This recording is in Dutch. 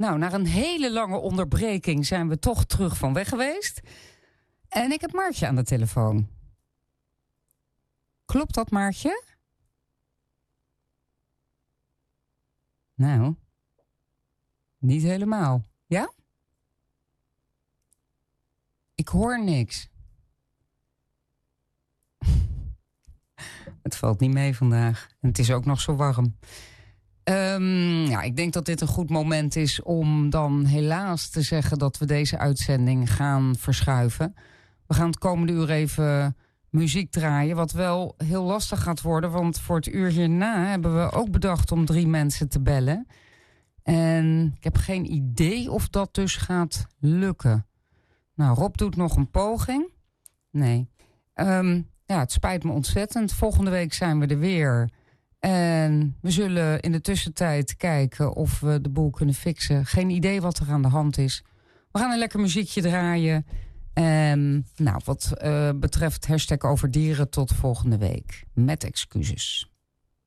Nou, na een hele lange onderbreking zijn we toch terug van weg geweest. En ik heb Maartje aan de telefoon. Klopt dat, Maartje? Nou, niet helemaal. Ja? Ik hoor niks. Het valt niet mee vandaag. En het is ook nog zo warm. Ik denk dat dit een goed moment is om dan helaas te zeggen dat we deze uitzending gaan verschuiven. We gaan het komende uur even muziek draaien, wat wel heel lastig gaat worden. Want voor het uur hierna hebben we ook bedacht om 3 mensen te bellen. En ik heb geen idee of dat dus gaat lukken. Nou, Rob doet nog een poging. Nee. Het spijt me ontzettend. Volgende week zijn we er weer. En we zullen in de tussentijd kijken of we de boel kunnen fixen. Geen idee wat er aan de hand is. We gaan een lekker muziekje draaien. En wat betreft #over dieren tot volgende week. Met excuses.